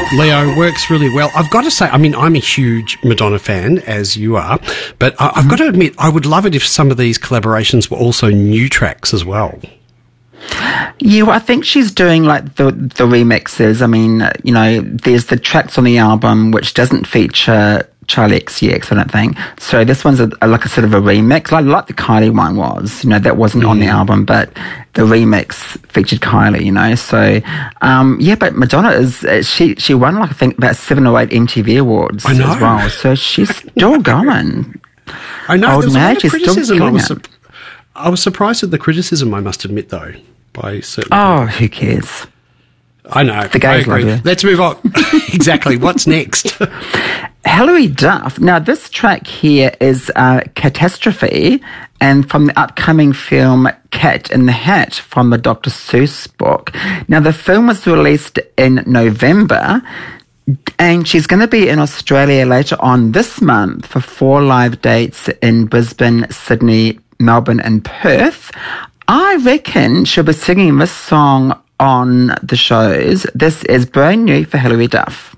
Leo, works really well. I've got to say, I mean, I'm a huge Madonna fan, as you are, but I've got to admit, I would love it if some of these collaborations were also new tracks as well. Yeah, well, I think she's doing like the remixes. I mean, you know, there's the tracks on the album which doesn't feature Charli XCX, I don't think. So this one's like a sort of a remix, like the Kylie one was. You know, that wasn't on the album, but the remix featured Kylie. You know, so yeah. But Madonna is she won like I think about 7 or 8 MTV awards as well. So she's still going. I know. There's a lot of she's criticism. still I was surprised at the criticism, I must admit, though, by certain people. Who cares? I know. The gays love you. Let's move on. Exactly. What's next? Hilary Duff. Now, this track here is Catastrophe, and from the upcoming film Cat in the Hat from the Dr. Seuss book. Now, the film was released in November, and she's going to be in Australia later on this month for 4 live dates in Brisbane, Sydney, Melbourne and Perth. I reckon she'll be singing this song on the shows. This is brand new for Hilary Duff.